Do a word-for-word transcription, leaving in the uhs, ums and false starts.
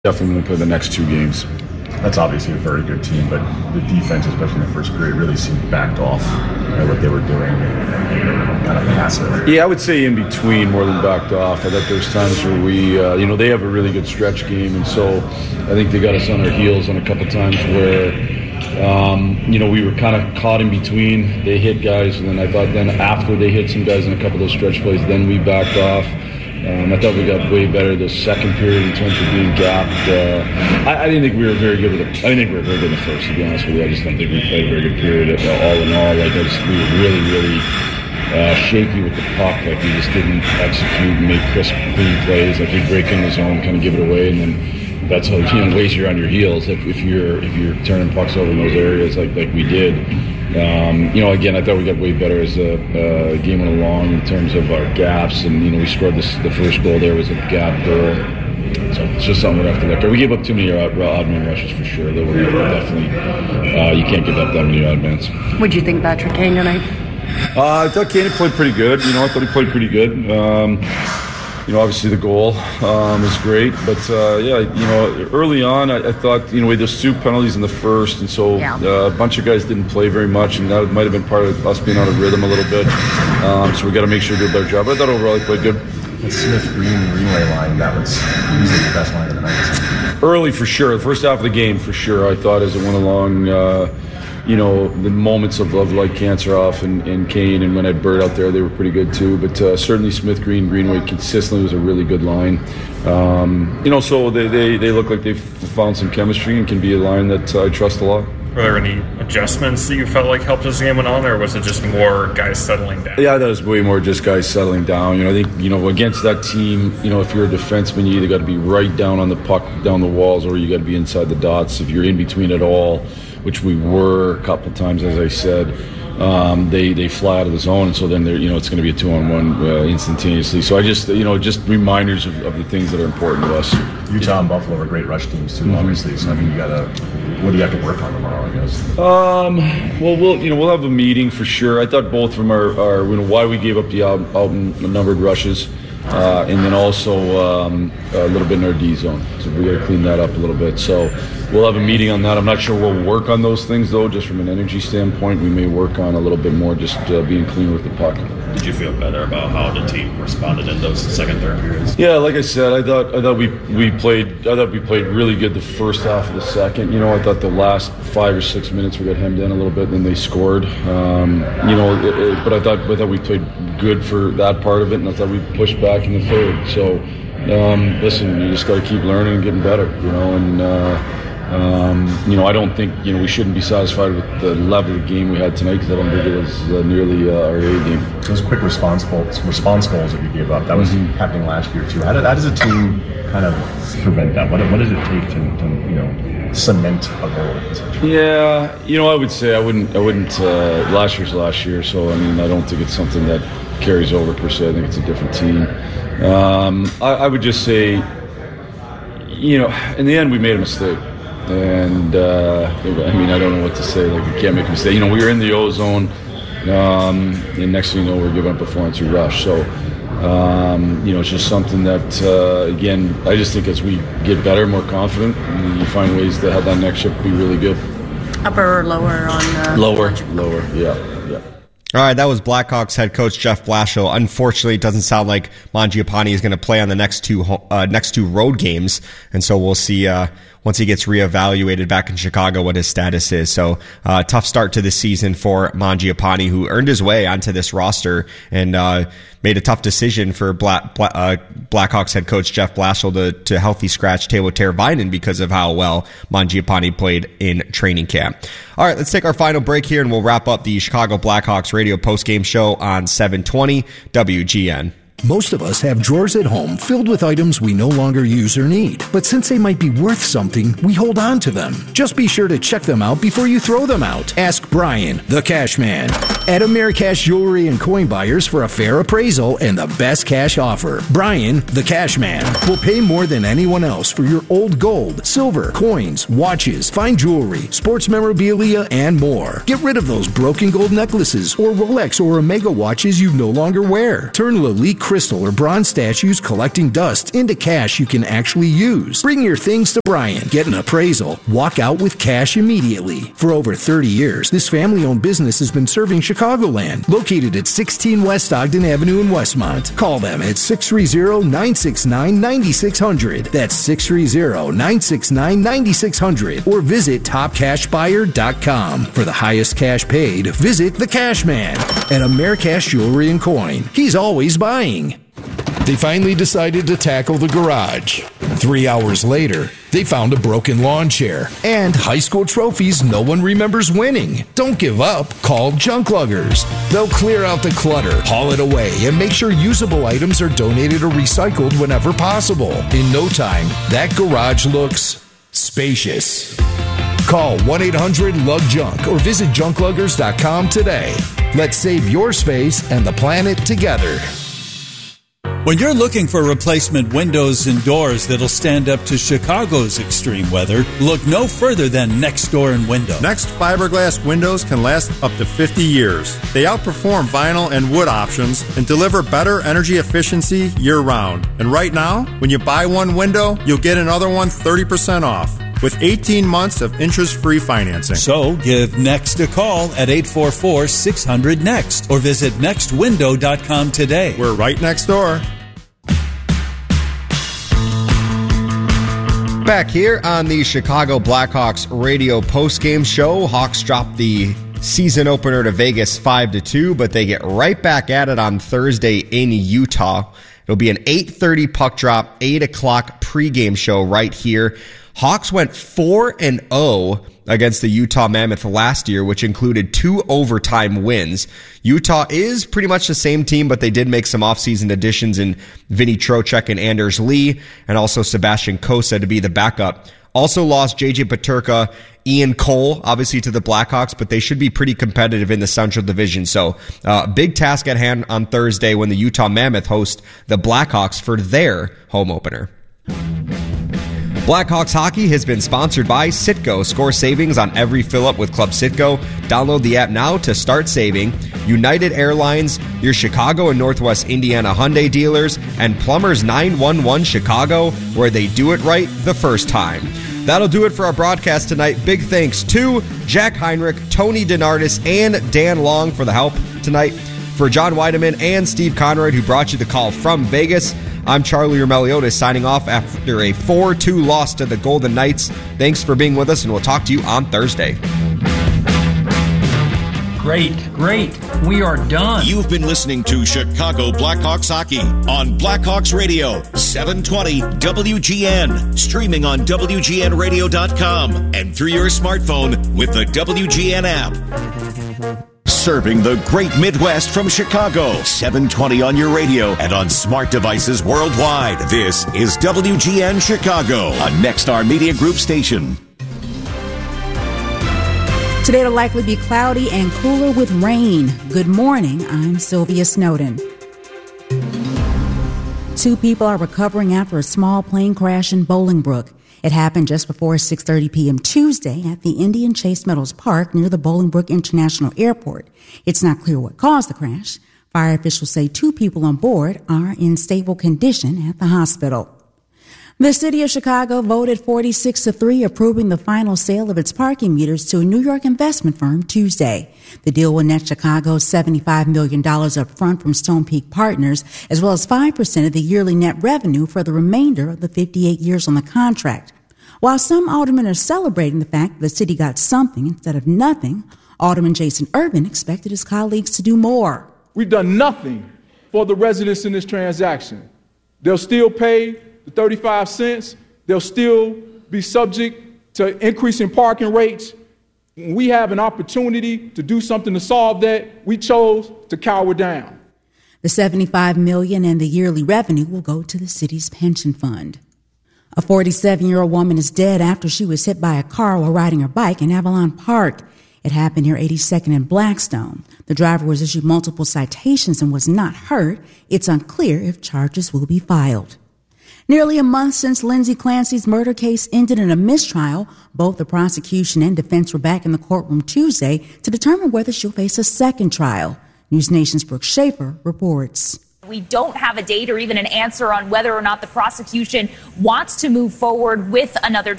definitely won't play the next two games. That's obviously a very good team, but the defense, especially in the first period, really seemed backed off by what they were doing, kind of passive. Yeah, I would say in between more than backed off. I thought there's times where we, uh, you know, they have a really good stretch game, and so I think they got us on our heels on a couple times where, um, you know, we were kind of caught in between. They hit guys, and then I thought then after they hit some guys in a couple of those stretch plays, then we backed off. Um, I thought we got way better the second period in terms of being gapped. Uh, I, I didn't think we were very good with it. I didn't think we were very good in the first, to be honest with you. I just don't think we played a very good period at, uh, all in all. Like, I just, we were really, really uh, shaky with the puck. Like, we just didn't execute and make crisp, clean plays. Like, we break in the zone, kind of give it away, and then that's how, you know, ways you're on your heels if, if you're if you're turning pucks over in those areas like like we did. Um, you know, again, I thought we got way better as the uh, game went along in terms of our gaps, and you know, we scored this, the first goal there was a gap goal. So it's just something we have to look at. We gave up too many odd, odd man rushes for sure. Though we're definitely uh, you can't give up that many odd mans. What did you think about Patrick Kane tonight? Uh, I thought Kane played pretty good. You know, I thought he played pretty good. Um, You know, obviously the goal um, is great, but uh, yeah, you know, early on I, I thought, you know, there's two penalties in the first, and so yeah. uh, a bunch of guys didn't play very much, and that might have been part of us being out of rhythm a little bit. Um, so we got to make sure we do a better job. But I thought overall he played good. The Smith Green Greenway line, that was easily the best line of the night. Early for sure, the first half of the game for sure. I thought as it went along. Uh, You know, the moments of, of like Canceroff and, and Kane, and when I had Bird out there, they were pretty good too. But uh, certainly Smith, Green, Greenway consistently was a really good line. Um, you know, so they, they, they look like they've found some chemistry and can be a line that uh, I trust a lot. Were there any adjustments that you felt like helped as the game went on, or was it just more guys settling down? Yeah, that was way more just guys settling down. You know, I think, you know, against that team, you know, if you're a defenseman, you either got to be right down on the puck, down the walls, or you got to be inside the dots. If you're in between at all, which we were a couple of times, as I said, um, they they fly out of the zone, and so then they're, you know, it's going to be a two-on-one uh, instantaneously. So I just, you know, just reminders of, of the things that are important to us. Utah and Buffalo are great rush teams too, mm-hmm. obviously. So I mean, you gotta, what do you have to work on tomorrow, I guess? Um, well, we'll you know we'll have a meeting for sure. I thought both from our, our you know why we gave up the out, out numbered rushes. Uh, and then also um, a little bit in our D zone. So we got to clean that up a little bit. So we'll have a meeting on that. I'm not sure we'll work on those things, though, just from an energy standpoint. We may work on a little bit more just uh, being clean with the puck. Did you feel better about how the team responded in those second, third periods? Yeah, like I said, I thought I thought we we played I thought we played really good the first half of the second. You know, I thought the last five or six minutes we got hemmed in a little bit, and then they scored. Um, you know, it, it, but I thought I thought we played good for that part of it, and I thought we pushed back in the third. So, um, listen, you just got to keep learning and getting better. You know, and. Uh, Um, you know, I don't think, you know, we shouldn't be satisfied with the level of game we had tonight, because I don't think it was uh, nearly uh, our A game. Those quick response goals, response goals that you gave up, that was mm-hmm. happening last year too. How, did, how does a team kind of prevent that? What, what does it take to, to, you know, cement a goal? Yeah, you know, I would say I wouldn't, I wouldn't, uh, last year's last year, so I mean, I don't think it's something that carries over per se. I think it's a different team. Um, I, I would just say, you know, in the end, we made a mistake. And, uh, I mean, I don't know what to say. Like, we can't make a mistake. You know, we were in the O-zone, um, and next thing you know, we're giving up a four-on-two rush. So, um, you know, it's just something that, uh, again, I just think as we get better, more confident, you find ways to have that next shift be really good. Upper or lower on uh, Lower, lower, yeah, yeah. All right, that was Blackhawks head coach Jeff Blashill. Unfortunately, it doesn't sound like Mangiapane is going to play on the next two uh, next two road games, and so we'll see uh, once he gets reevaluated back in Chicago what his status is. So, uh, tough start to the season for Mangiapane, who earned his way onto this roster and uh, made a tough decision for Black, Black, uh, Blackhawks head coach Jeff Blashill to, to healthy scratch Teuvo Teravainen because of how well Mangiapane played in training camp. All right, let's take our final break here, and we'll wrap up the Chicago Blackhawks radio postgame show on seven twenty W G N. Most of us have drawers at home filled with items we no longer use or need. But since they might be worth something, we hold on to them. Just be sure to check them out before you throw them out. Ask Brian, the cash man, at Americash Jewelry and Coin Buyers for a fair appraisal and the best cash offer. Brian, the cash man, will pay more than anyone else for your old gold, silver, coins, watches, fine jewelry, sports memorabilia, and more. Get rid of those broken gold necklaces or Rolex or Omega watches you no longer wear. Turn Lalique crystal, or bronze statues collecting dust into cash you can actually use. Bring your things to Brian, get an appraisal, walk out with cash immediately. For over thirty years, this family-owned business has been serving Chicagoland, located at sixteen West Ogden Avenue in Westmont. Call them at six three zero, nine six nine, nine six zero zero. That's six three zero, nine six nine, nine six zero zero. Or visit top cash buyer dot com. For the highest cash paid, visit the Cash Man at Americash Jewelry and Coin. He's always buying. They finally decided to tackle the garage. Three hours later, they found a broken lawn chair and high school trophies no one remembers winning. Don't give up. Call Junk Luggers. They'll clear out the clutter, haul it away, and make sure usable items are donated or recycled whenever possible. In no time, that garage looks spacious. Call one eight hundred lug junk or visit junk luggers dot com today. Let's save your space and the planet together. When you're looking for replacement windows and doors that'll stand up to Chicago's extreme weather, look no further than Next Door and Window. Next fiberglass windows can last up to fifty years. They outperform vinyl and wood options and deliver better energy efficiency year-round. And right now, when you buy one window, you'll get another one thirty percent off, with eighteen months of interest-free financing. So give Next a call at eight four four, six hundred, NEXT or visit next window dot com today. We're right next door. Back here on the Chicago Blackhawks radio postgame show, Hawks dropped the season opener to Vegas five to two, but they get right back at it on Thursday in Utah. It'll be an eight thirty puck drop, eight o'clock pregame show right here. Hawks went four and oh against the Utah Mammoth last year, which included two overtime wins. Utah is pretty much the same team, but they did make some offseason additions in Vinny Trocheck and Anders Lee, and also Sebastian Kosa to be the backup. Also lost J J Peterka, Ian Cole, obviously to the Blackhawks, but they should be pretty competitive in the Central Division. So, uh, big task at hand on Thursday when the Utah Mammoth host the Blackhawks for their home opener. Blackhawks hockey has been sponsored by Citgo. Score savings on every fill-up with Club Citgo. Download the app now to start saving. United Airlines, your Chicago and Northwest Indiana Hyundai dealers, and Plumbers nine one one Chicago, where they do it right the first time. That'll do it for our broadcast tonight. Big thanks to Jack Heinrich, Tony DeNardis, and Dan Long for the help tonight. For John Weideman and Steve Conrad, who brought you the call from Vegas, I'm Charlie Meliodas signing off after a four two loss to the Golden Knights. Thanks for being with us, and we'll talk to you on Thursday. Great, great. We are done. You've been listening to Chicago Blackhawks Hockey on Blackhawks Radio, seven twenty W G N. Streaming on W G N radio dot com and through your smartphone with the W G N app. Serving the great Midwest from Chicago, seven twenty on your radio and on smart devices worldwide. This is W G N Chicago, a Nexstar Media Group station. Today it'll likely be cloudy and cooler with rain. Good morning, I'm Sylvia Snowden. Two people are recovering after a small plane crash in Bolingbrook. It happened just before six thirty p.m. Tuesday at the Indian Chase Meadows Park near the Bolingbrook International Airport. It's not clear what caused the crash. Fire officials say two people on board are in stable condition at the hospital. The city of Chicago voted forty-six to three, approving the final sale of its parking meters to a New York investment firm Tuesday. The deal will net Chicago seventy-five million dollars up front from Stone Peak Partners, as well as five percent of the yearly net revenue for the remainder of the fifty-eight years on the contract. While some aldermen are celebrating the fact that the city got something instead of nothing, Alderman Jason Urban expected his colleagues to do more. We've done nothing for the residents in this transaction. They'll still pay the thirty-five cents. They'll still be subject to increasing parking rates. When we have an opportunity to do something to solve that, we chose to cower down. The seventy-five million dollars and the yearly revenue will go to the city's pension fund. A forty-seven-year-old woman is dead after she was hit by a car while riding her bike in Avalon Park. It happened near eighty-second and Blackstone. The driver was issued multiple citations and was not hurt. It's unclear if charges will be filed. Nearly a month since Lindsay Clancy's murder case ended in a mistrial, both the prosecution and defense were back in the courtroom Tuesday to determine whether she'll face a second trial. News Nation's Brooke Schaefer reports. we don't have a date or even an answer on whether or not the prosecution wants to move forward with another